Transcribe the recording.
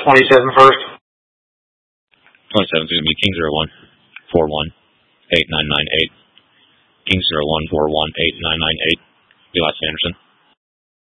27 first. 27 is going to be King 01418998. King 01418998. Eli Sanderson.